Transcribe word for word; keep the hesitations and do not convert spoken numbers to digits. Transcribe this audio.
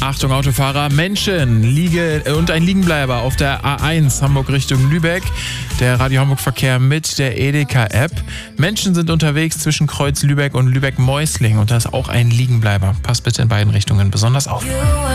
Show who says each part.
Speaker 1: Achtung Autofahrer, Menschen liege, und ein Liegenbleiber auf der A eins Hamburg Richtung Lübeck. Der Radio Hamburg Verkehr mit der Edeka-App. Menschen sind unterwegs zwischen Kreuz Lübeck und Lübeck-Mäusling und da ist auch ein Liegenbleiber. Passt bitte in beiden Richtungen besonders auf.